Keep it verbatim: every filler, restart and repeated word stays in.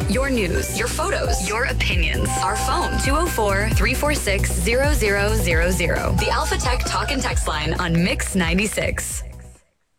Your news, your photos, your opinions. Our phone, two oh four, three four six, zero zero zero zero. The Alpha Tech Talk and Text line on Mix ninety-six.